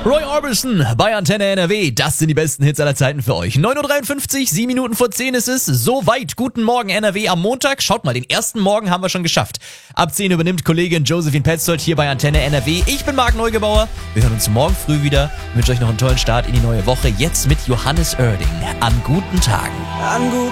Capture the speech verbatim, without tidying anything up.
Roy Orbison bei Antenne N R W. Das sind die besten Hits aller Zeiten für euch. neun Uhr dreiundfünfzig, sieben Minuten vor zehn ist es. Soweit. Guten Morgen N R W am Montag. Schaut mal, den ersten Morgen haben wir schon geschafft. Ab zehn übernimmt Kollegin Josephine Petzold hier bei Antenne N R W. Ich bin Marc Neugebauer. Wir hören uns morgen früh wieder. Ich wünsche euch noch einen tollen Start in die neue Woche. Jetzt mit Johannes Oerding. An guten Tagen. An guten